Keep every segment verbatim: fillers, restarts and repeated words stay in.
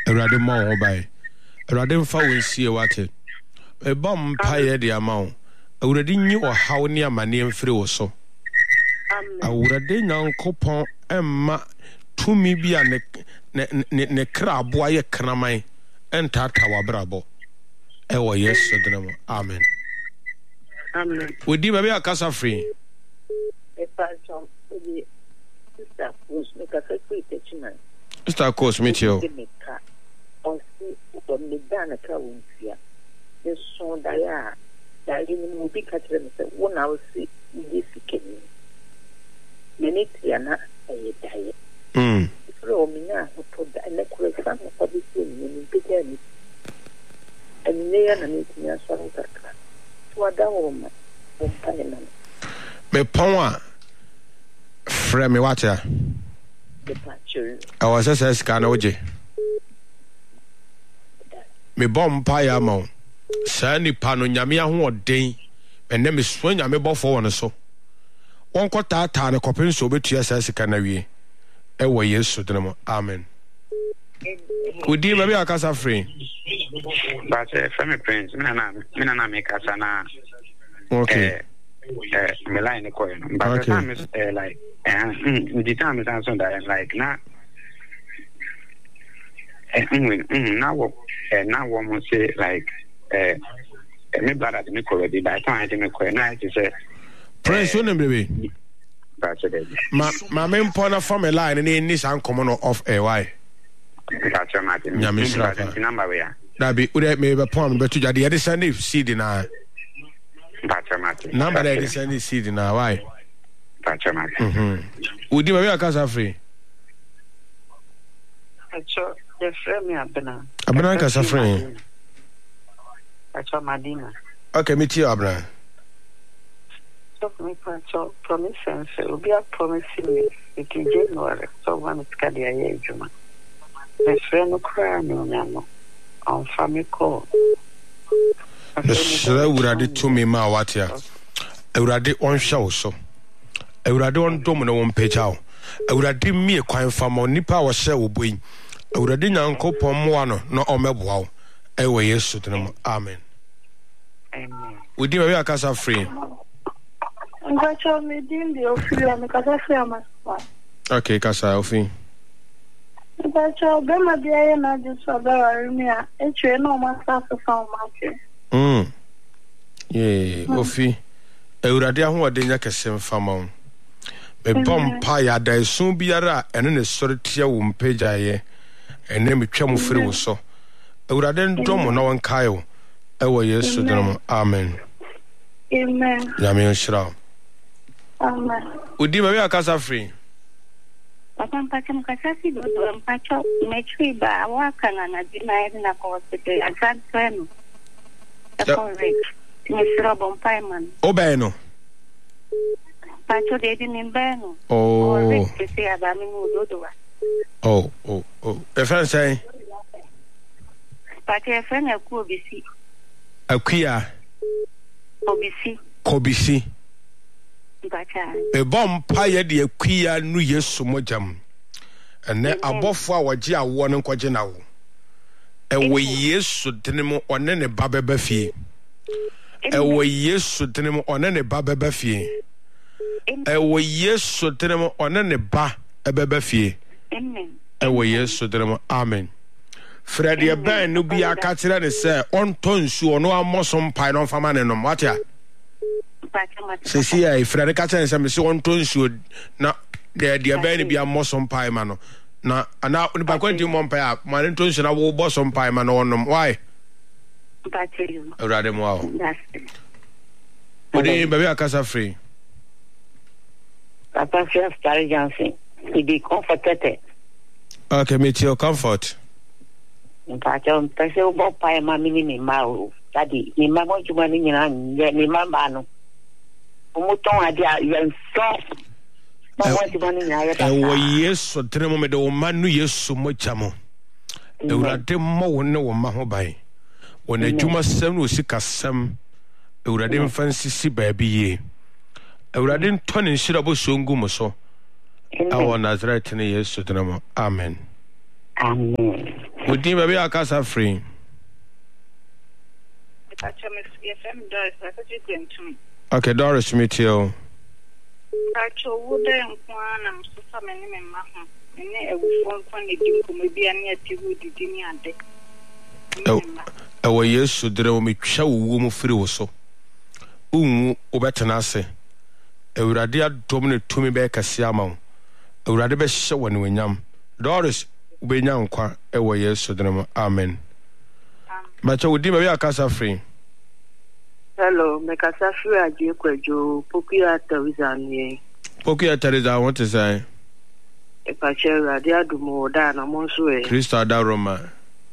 Awurade ma wo bai. Awurade mfa wo nsie wate. E bom paye de ama wo. Awurade nyi ohaw ne amane mfiri wo so. Amen. Awurade Nyankopɔn emma tumi bia ne ne ne krabo aye kraman entata wabrabo. Ewo Yesu dinamo. Amen. Amen. Wodi baby akasa free. E pa chom odi sister was make a free teaching. Sister course meet you. On see on the dana ka wonfia. The son da ya da ni mu bi ka tere me se wona wo si ndi sikeni. Meneti ana aye daye. Mm. Fro mi na to da na kure fa mo ko bi si ni ni bi ga ni. And they are not in your son. What a woman. Me power frame me water. I was a scanoje. Me bomb pie mo. Sandy pano yamia who day, and then me swing a me ball for one so. One quarter time a copin so be to your sassy canary. Ewa yes, so demo. Amen. Would you maybe a casa free? But uh, from a prince, Minana, Minana make us an okay. Uh, me line the coin. But the time is uh, like, uh, the time is answered that like now. Now, uh, now one must say like, uh, me brother to me already. By the time I did me coin, I just say, Prince, what name baby? My my main point from a line and in this uncommon off a why. Gotcha, Martin. Yeah, Miss Number where that be would have made a point, but to the other Sunday seed in our Gotcha, Martin. number that is Sunday seed in our why. Gotcha, Martin. Mm-hmm. Would you have a casa free? I saw the frame Abna. Abna casa free. I saw Madina. Okay, meet you, Abna. So, me promise and so be a promising me. It is January, so one is Cadia Juma. My friend no cry no no on family call. So Urade to me ma watia. Urade on show so. Urade on domino one page out. Urade me a kwan famo nipa wa share wo boy. Urade Nyankopon mo ano no omeboa. Ewe Yesu dinamo. Amen. Amen. We do we akasa free. Ngacho me din di ofia me kasa free ama. Okay, kasa ofi. Ngacho be ma dia na just about me a etwe no ma sa so fa ma. Mm. Yeah, ofi. Eurade ahode nya kese mfama. Me bom pa ya da esun biara ene ne sori tia wo mpagya ye. Ene me twam firi wo so. Eurade ndom na won kayo. Ewo Yesu dinamo. Amen. Amen. Yami shira. Amen. Udi baby akasa free. Papa mpacha mkasasi do mpacha mechi ba waka na na dina na ko hospital exact time. Obey no. Pacho de din beno. Oh. Oh, oh, oh. The friend say. Pacho friend aku obisi. Akuya. Obisi. Kobisi. Pacha. E bom pa ye de akuya nu Yesu mojam. Ene abofo a waje awo ne nkwaje na wo. Ewe Yesu dinimo one ne babeba fie. Ewe Yesu dinimo one ne babeba fie. Ewe Yesu dinimo one ne ba ebeba fie. Amen. Ewe Yesu dinimo. Amen. Fred ye ben no bia ka kire ne se on tonsu ono amosom pai no fama ne no watia. Sisi ai Fred ka kire ne se me se on tonsu na de de ben bia amosom pai ma no. Na ana ni ba kwenti mo mpa ya ma ne tonsu na wo bo so mpa ma no wonom why Pacho urade mo awo odi baby akasa free Papa Chef Star Johnson he be comforted. Okay, meet your comfort. Pacho pese o bo pa ma mini ni ma o daddy ni ma mo juma ni nyina ni ma ba no o mo ton ade a yen so Ewo Yesu dinimo me de o manu Yesu mochamo. Eurade mo wonne wo ma ho bai. Wona adwuma sem no sika sem. Eurade mfansisi ba bi ye. Eurade ntone nhira bo songu mo so. Awo Nazareth ne Yesu dinimo. Amen. Amen. Wodi baby akasa free. Okay, Doris meet you. Pacho would then one and so some many maha. And a phone for the maybe a near to the dinner day. Oh, yes, so there will be show woman free so. Um, Obetanase. Euradia dominate to me back a siamon. Eurade be show when we yam. Doris, we young qua, ewa yes, so there, amen. But you would be a casa free. Hello, Mekasa free a Jekwejo, Pokia Tawizani. Pokia Teresa, I want to say. A Pachera, Diadumo, Dana Monsue. Christa Daroma.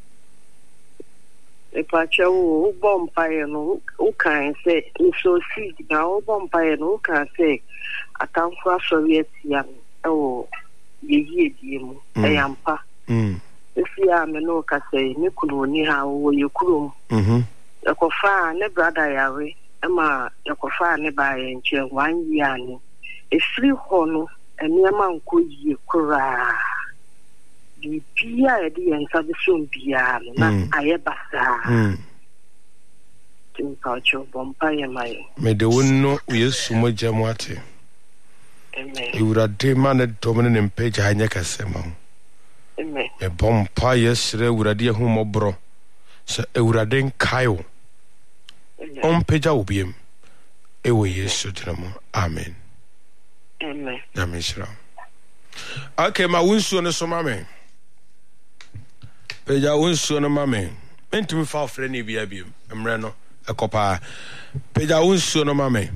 A Pacho, Bompire, who can say, if so see, now Bompire, who can say, a town for Soviet young. Oh, ye, Jim, I am pa. If you are Menoka say, Nikulu, Niha, you crew. Hm. Yakofa ne brother yawe ama yakofa ne ba yenche one year ni e free hono enema nko yie kura di pia e di ensa de so bia na aye basa mm tin paucho bompa ye mai me de wonno yesu mo jamwate amen urade man domine ne page hanya kasema amen me bompa yesre urade hu mobro se urade nkayo on peja ubiem ewe yesu tramo amen amen amen shira okay ma wunsu no so mame peja wunsu no mame mentumi fa ofre ne bia biem emre no ekopa peja wunsu no mame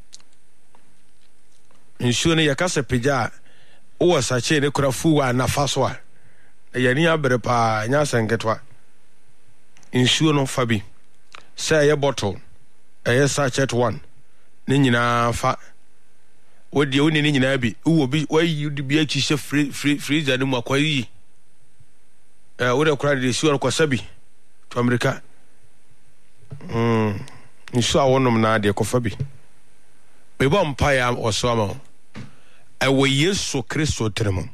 nsu no yakase peja o sache ne kura fuwa na faso a yani abere pa nya senketwa nsu no fabi say a bottle a sachet one ne nyina fa wodi woni ne nyina bi wo bi wayi di bi achi she free free freezer ne mu akwayi eh wo de kura de si won kwasabi to America mm nsu awonom na de kofa bi be bom paya oso ama e wo Yesu Kristo tremo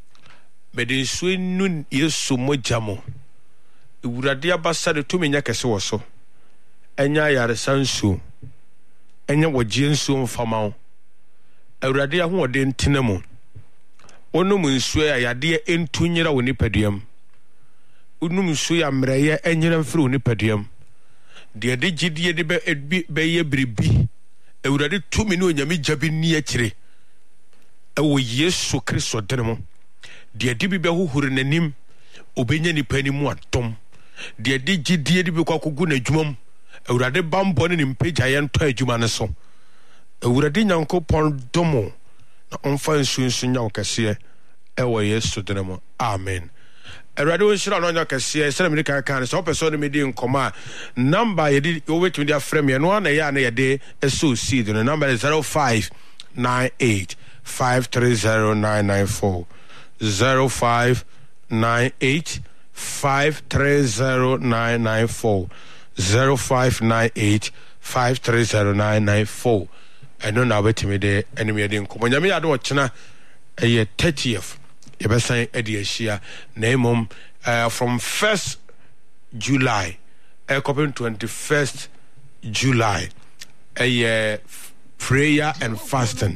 be de nsu nu Yesu mojamo iwurade abasa de to menya kese wo so enya yare sansu enya wogye nsu mfamao awurade ahode ntenemu onum nsu ya yade entunyira woni paduam onum nsu ya mreye enyira mfiri woni paduam de de gidie de be ye bribi awurade tumi ne onyame gyabi ni akire ewo Yesu Kristo denemo de de bi be hohuru nanim obenya ni panimu atom de de gidie de be kwakogu na dwumam awurade bambo ne mpagya ye nto adwuma ne so awurade nyankopon domo na onfa nsunsu nya okese ewo Yesu denemo amen awurade wo shira no nya okese sere America kan so person ne medi nkoma number ye di wo wetu dia frame ye no na ya na ye de eso seed no number is zero five nine eight five three zero nine nine four zero five nine eight five three zero nine nine four zero five nine eight five three zero nine nine four. I know now wait me there enemy de nkomo nyame ya de wo chena eh thirtieth ye be san edi ahia na emom uh, from first July uh, coping twenty-first July eh uh, prayer and fasting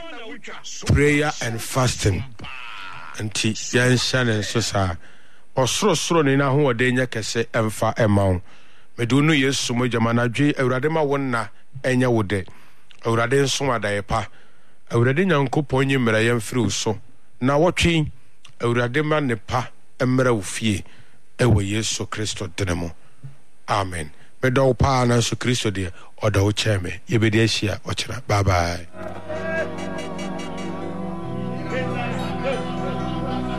prayer and fasting anti yan shanen so sa osoro soro ni na ho de nya kese emfa emawo medunu Yesu mo jamana dwe awurade ma wonna enya wode awurade nso adaye pa awurade nyankopon nyimra yem firi so na wotwe awurade ma ne pa emra wo fie ewo Yesu Kristo denemo amen medo pa na Yesu Kristo de oda wo cheme yebedi ahia ochira bye bye.